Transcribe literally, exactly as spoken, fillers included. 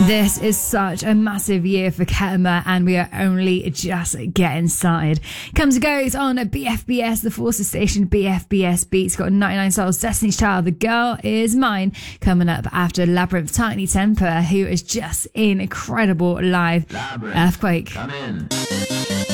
This is such a massive year for Ketama, and we are only just getting started. Comes and goes on at B F B S, the Forces station. B F B S Beats got ninety-nine Souls, Destiny's Child, The Girl Is Mine. Coming up after Labyrinth, Tiny Temper, who is just incredible live. Labyrinth, Earthquake. come in.